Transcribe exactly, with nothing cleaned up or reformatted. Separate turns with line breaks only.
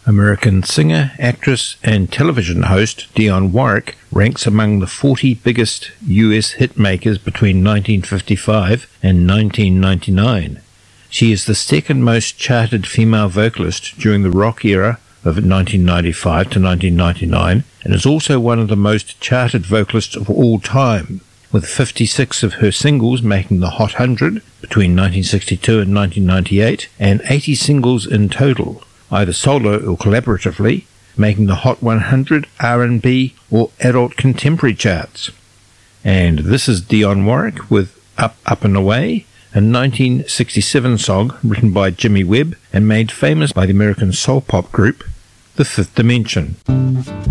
American singer, actress, and television host Dionne Warwick ranks among the forty biggest U S hitmakers between nineteen fifty-five and nineteen ninety-nine. She is the second most charted female vocalist during the rock era of nineteen ninety-five to nineteen ninety-nine, and is also one of the most charted vocalists of all time, with fifty-six of her singles making the Hot one hundred between nineteen sixty-two and nineteen ninety-eight, and eighty singles in total, either solo or collaboratively, making the Hot one hundred, R and B, or Adult Contemporary charts. And this is Dionne Warwick with Up, Up and Away, a nineteen sixty-seven song written by Jimmy Webb and made famous by the American soul pop group The Fifth Dimension.